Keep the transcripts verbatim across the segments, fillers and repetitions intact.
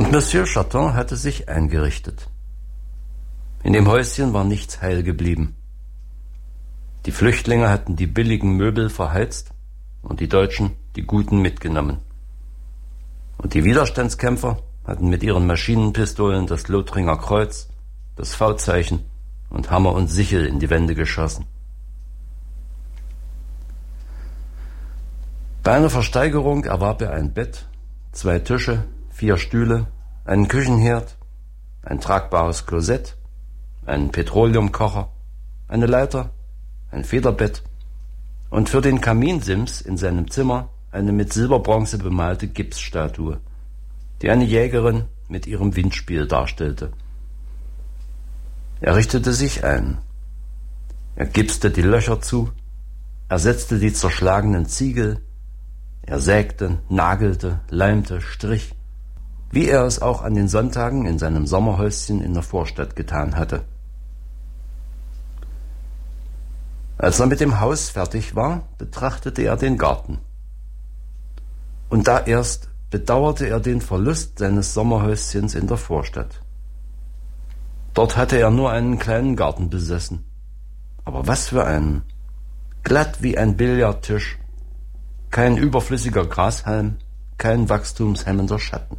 Und Monsieur Charton hatte sich eingerichtet. In dem Häuschen war nichts heil geblieben. Die Flüchtlinge hatten die billigen Möbel verheizt und die Deutschen die guten mitgenommen. Und die Widerstandskämpfer hatten mit ihren Maschinenpistolen das Lothringer Kreuz, das V-Zeichen und Hammer und Sichel in die Wände geschossen. Bei einer Versteigerung erwarb er ein Bett, zwei Tische, vier Stühle, einen Küchenherd, ein tragbares Klosett, einen Petroleumkocher, eine Leiter, ein Federbett und für den Kaminsims in seinem Zimmer eine mit Silberbronze bemalte Gipsstatue, die eine Jägerin mit ihrem Windspiel darstellte. Er richtete sich ein. Er gipste die Löcher zu, ersetzte die zerschlagenen Ziegel, er sägte, nagelte, leimte, strich, wie er es auch an den Sonntagen in seinem Sommerhäuschen in der Vorstadt getan hatte. Als er mit dem Haus fertig war, betrachtete er den Garten. Und da erst bedauerte er den Verlust seines Sommerhäuschens in der Vorstadt. Dort hatte er nur einen kleinen Garten besessen. Aber was für einen! Glatt wie ein Billardtisch. Kein überflüssiger Grashalm, kein wachstumshemmender Schatten.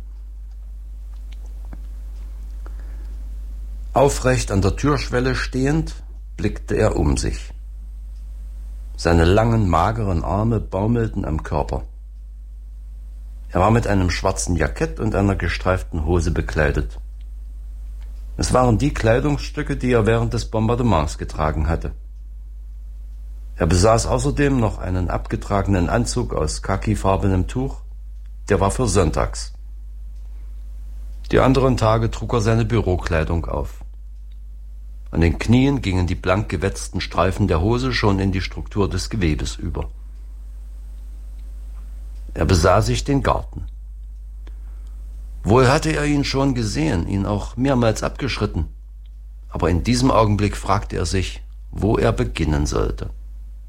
Aufrecht an der Türschwelle stehend, blickte er um sich. Seine langen, mageren Arme baumelten am Körper. Er war mit einem schwarzen Jackett und einer gestreiften Hose bekleidet. Es waren die Kleidungsstücke, die er während des Bombardements getragen hatte. Er besaß außerdem noch einen abgetragenen Anzug aus khakifarbenem Tuch, der war für sonntags. Die anderen Tage trug er seine Bürokleidung auf. An den Knien gingen die blank gewetzten Streifen der Hose schon in die Struktur des Gewebes über. Er besah sich den Garten. Wohl hatte er ihn schon gesehen, ihn auch mehrmals abgeschritten, aber in diesem Augenblick fragte er sich, wo er beginnen sollte.